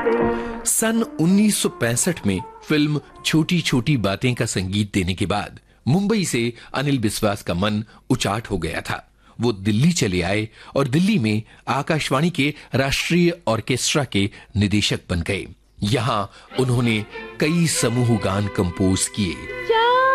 सन 1965 में फिल्म छोटी छोटी बातें का संगीत देने के बाद मुंबई से अनिल बिस्वास का मन उचाट हो गया था। वो दिल्ली चले आए और दिल्ली में आकाशवाणी के राष्ट्रीय ऑर्केस्ट्रा के निदेशक बन गए। यहां उन्होंने कई समूह गान कंपोज किए।